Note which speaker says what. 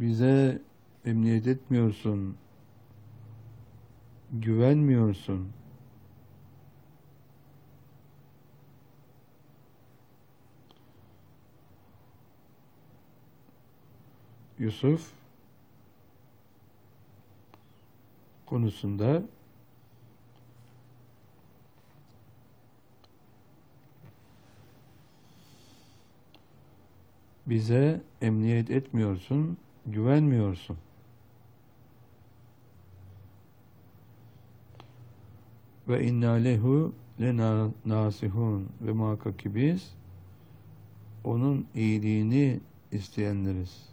Speaker 1: Bize emniyet etmiyorsun, güvenmiyorsun. Yusuf konusunda bize emniyet etmiyorsun, güvenmiyorsun. Ve inna lehu nasihun ve muhakkak ki biz onun iyiliğini isteyenleriz.